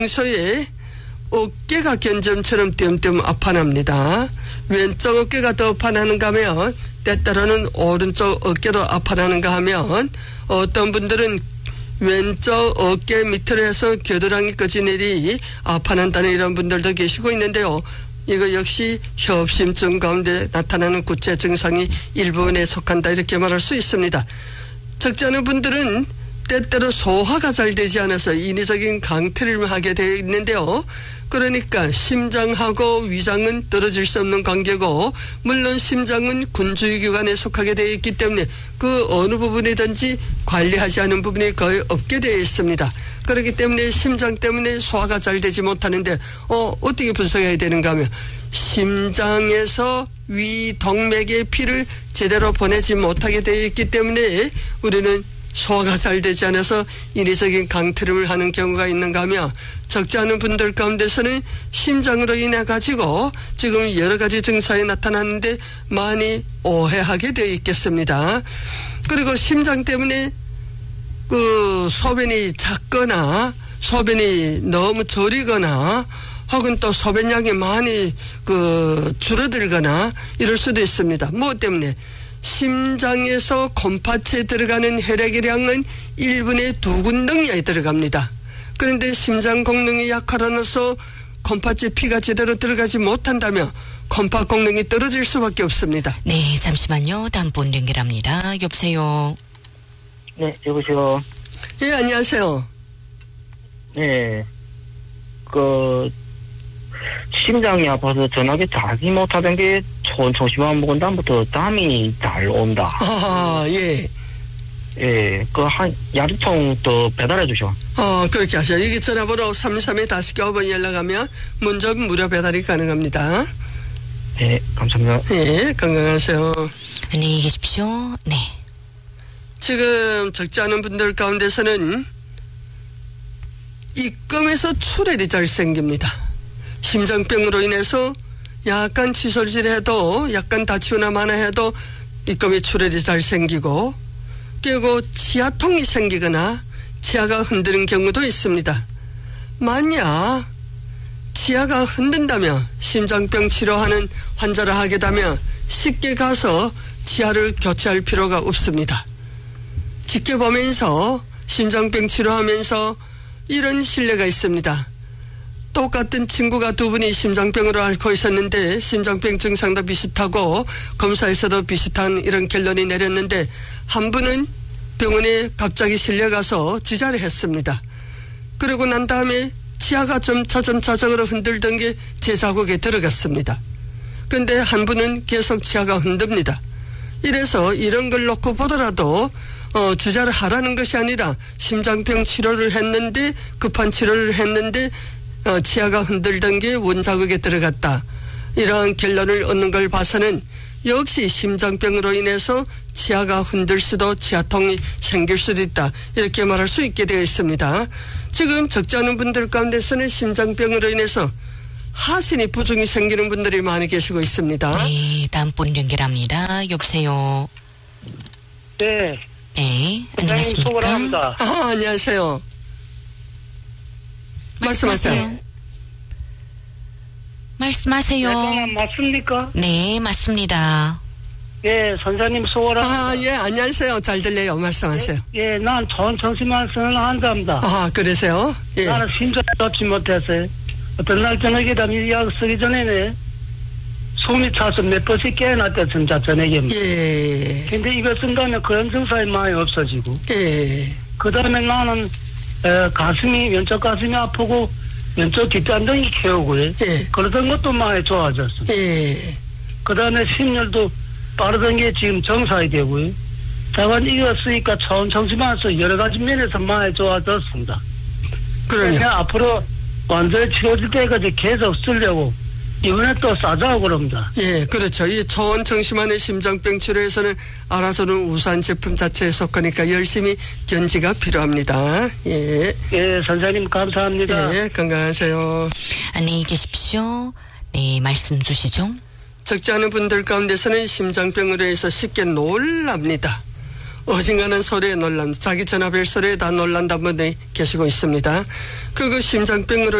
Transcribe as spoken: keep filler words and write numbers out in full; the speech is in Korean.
평소에 어깨가 견점처럼 띄엄띄엄 아파납니다. 왼쪽 어깨가 더 아파나는가 하면 때때로는 오른쪽 어깨도 아파나는가 하면 어떤 분들은 왼쪽 어깨 밑으로 해서 겨드랑이 끝이 내리 아파난다는 이런 분들도 계시고 있는데요. 이거 역시 협심증 가운데 나타나는 구체 증상이 일부분에 속한다 이렇게 말할 수 있습니다. 적지 않은 분들은 때때로 소화가 잘 되지 않아서 인위적인 강퇴를 하게 되어 있는데요. 그러니까 심장하고 위장은 떨어질 수 없는 관계고 물론 심장은 군주의기관에 속하게 되어 있기 때문에 그 어느 부분이든지 관리하지 않은 부분이 거의 없게 되어 있습니다. 그렇기 때문에 심장 때문에 소화가 잘 되지 못하는데 어, 어떻게 분석해야 되는가 하면 심장에서 위 동맥의 피를 제대로 보내지 못하게 되어 있기 때문에 우리는 소화가 잘 되지 않아서 인위적인 강퇴를 하는 경우가 있는가 하며 적지 않은 분들 가운데서는 심장으로 인해 가지고 지금 여러 가지 증상이 나타나는데 많이 오해하게 되어 있겠습니다. 그리고 심장 때문에 그 소변이 작거나 소변이 너무 저리거나 혹은 또 소변량이 많이 그 줄어들거나 이럴 수도 있습니다. 뭐 때문에? 심장에서 콩팥에 들어가는 혈액량은 일 분에 두 군덩이에 들어갑니다. 그런데 심장功능이 약화라서 콩팥에 피가 제대로 들어가지 못한다면 콩팥功능이 떨어질 수밖에 없습니다. 네, 잠시만요. 다음 분 연결합니다. 여보세요. 네, 여보세요. 예, 안녕하세요. 네, 그 심장이 아파서 전화기 자기 못하던 게 초심만 먹은 다음부터 땀이 잘 온다. 아, 예. 예, 그 한 야리통 또 배달해 주셔. 어, 그렇게 하셔. 여기 전화번호 삼삼에 다시 구 번 연락하면 문접 무료 배달이 가능합니다. 네, 감사합니다. 예, 건강하세요. 안녕히 계십시오. 네. 지금 적지 않은 분들 가운데서는 입금에서 출혈이 잘 생깁니다. 심장병으로 인해서 약간 치솔질해도 약간 다치거나 마나 해도 입금에 출혈이 잘 생기고 그리고 치아통이 생기거나 치아가 흔드는 경우도 있습니다. 만약 치아가 흔든다면 심장병 치료하는 환자를 하게 되면 쉽게 가서 치아를 교체할 필요가 없습니다. 지켜보면서 심장병 치료하면서 이런 신뢰가 있습니다. 똑같은 친구가 두 분이 심장병으로 앓고 있었는데 심장병 증상도 비슷하고 검사에서도 비슷한 이런 결론이 내렸는데 한 분은 병원에 갑자기 실려가서 지자를 했습니다. 그러고 난 다음에 치아가 점차 점차적으로 흔들던 게 제 자국에 들어갔습니다. 그런데 한 분은 계속 치아가 흔듭니다. 이래서 이런 걸 놓고 보더라도 어, 주자를 하라는 것이 아니라 심장병 치료를 했는데 급한 치료를 했는데 어, 치아가 흔들던 게 원자극에 들어갔다. 이러한 결론을 얻는 걸 봐서는 역시 심장병으로 인해서 치아가 흔들 수도 치아통이 생길 수도 있다. 이렇게 말할 수 있게 되어 있습니다. 지금 적지 않은 분들 가운데서는 심장병으로 인해서 하신이 부종이 생기는 분들이 많이 계시고 있습니다. 네, 다음 분 연결합니다. 여보세요. 네. 네, 안녕하십니까. 수고합니다. 아, 안녕하세요. 말씀하세요. 말씀하세요. 네, 맞습니까? 네, 맞습니다. 예, 선생님 수고합니다. 아, 예, 안녕하세요. 잘 들려요. 말씀하세요. 예, 난 좋은 정신만 쓰는 환자입니다. 아, 그러세요? 예. 나는 심장 좋지 못해서 어떤 날 저녁에 담이 약 쓰기 전에는 숨이 차서 몇 번씩 깨어났다 진짜 저녁에. 예. 근데 이거 쓴다면 그런 증상이 많이 없어지고. 예. 그 다음에 나는 에, 가슴이 왼쪽 가슴이 아프고 왼쪽 뒷단등이 캐오고요. 예. 그러던 것도 많이 좋아졌어. 예. 그 다음에 심혈도 빠르던 게 지금 정상이 되고요. 다만 이거 쓰니까 처음 정신만서 여러 가지 면에서 많이 좋아졌습니다. 그럼요. 그래서 앞으로 완전히 치워질 때까지 계속 쓰려고 이번에 또 싸자고 그럽니다. 예, 그렇죠. 이 초원 정심환의 심장병 치료에서는 알아서는 우수한 제품 자체에 속하니까 열심히 견지가 필요합니다. 예. 예, 선생님 감사합니다. 예, 건강하세요. 안녕히 계십시오. 네, 말씀 주시죠. 적지 않은 분들 가운데서는 심장병으로 해서 쉽게 놀랍니다. 어딘가는 소리에 놀람, 자기 전화벨 소리에 다 놀란다는 분이 계시고 있습니다. 그, 그 심장병으로